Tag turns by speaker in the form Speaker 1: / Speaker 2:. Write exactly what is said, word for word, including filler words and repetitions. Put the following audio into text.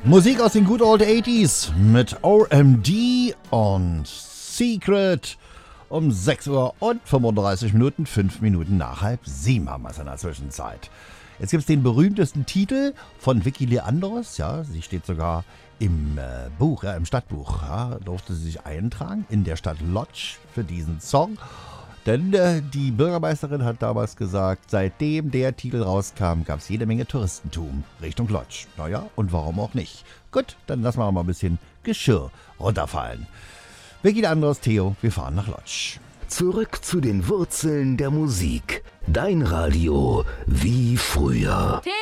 Speaker 1: Musik aus den Good Old achtziger mit O M D und Secret um sechs Uhr und fünfunddreißig Minuten, fünf Minuten nach halb sieben haben wir es in der Zwischenzeit. Jetzt gibt es den berühmtesten Titel von Vicky Leandros, ja, sie steht sogar im äh, Buch, ja, im Stadtbuch, ja, durfte sie sich eintragen in der Stadt Lodz für diesen Song. Denn äh, die Bürgermeisterin hat damals gesagt, seitdem der Titel rauskam, gab es jede Menge Touristentum Richtung Lodz. Naja, und warum auch nicht? Gut, dann lassen wir mal ein bisschen Geschirr runterfallen. Vicky Leandros, Theo, wir fahren nach Lodz.
Speaker 2: Zurück zu den Wurzeln der Musik. Dein Radio wie früher.
Speaker 3: Theo